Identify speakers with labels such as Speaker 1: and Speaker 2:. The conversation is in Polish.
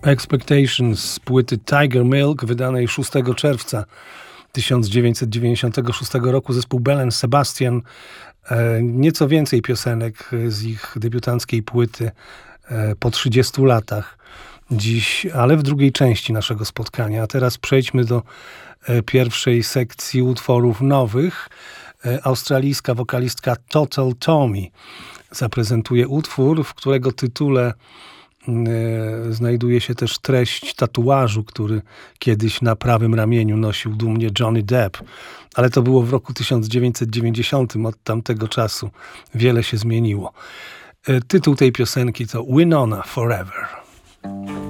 Speaker 1: Expectations z płyty Tiger Milk, wydanej 6 czerwca 1996 roku, zespół Belle & Sebastian. Nieco więcej piosenek z ich debiutanckiej płyty po 30 latach dziś, ale w drugiej części naszego spotkania. A teraz przejdźmy do pierwszej sekcji utworów nowych. Australijska wokalistka Total Tommy zaprezentuje utwór, w którego tytule znajduje się też treść tatuażu, który kiedyś na prawym ramieniu nosił dumnie Johnny Depp. Ale to było w roku 1990. Od tamtego czasu wiele się zmieniło. Tytuł tej piosenki to Winona Forever.